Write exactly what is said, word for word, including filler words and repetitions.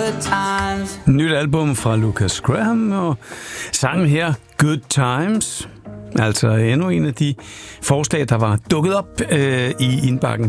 good times. Nyt album fra Lucas Graham, og sangen her, Good Times. Altså endnu en af de forslag, der var dukket op øh, i indbakken